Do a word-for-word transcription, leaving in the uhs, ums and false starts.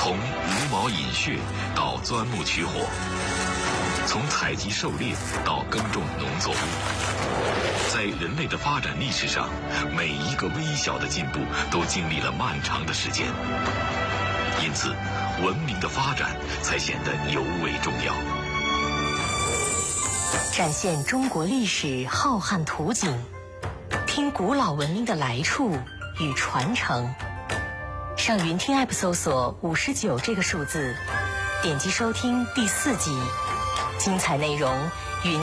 从茹毛饮血到钻木取火，从采集狩猎到耕种农作物，在人类的发展历史上，每一个微小的进步都经历了漫长的时间，因此文明的发展才显得尤为重要。 展现中国历史浩瀚图景，听古老文明的来处与传承。上云听 App 搜索五十九这个数字，点击收听第四集，精彩内容